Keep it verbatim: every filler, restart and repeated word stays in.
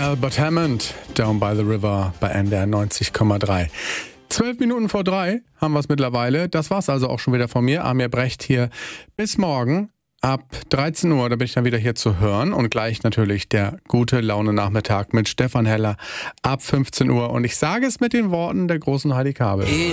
Albert Hammond, Down by the River bei N D R neunzig Komma drei. Zwölf Minuten vor drei haben wir es mittlerweile. Das war's also auch schon wieder von mir. Amir Brecht hier. Bis morgen ab dreizehn Uhr, da bin ich dann wieder hier zu hören. Und gleich natürlich der gute Laune-Nachmittag mit Stefan Heller ab fünfzehn Uhr. Und ich sage es mit den Worten der großen Heidi Kabel.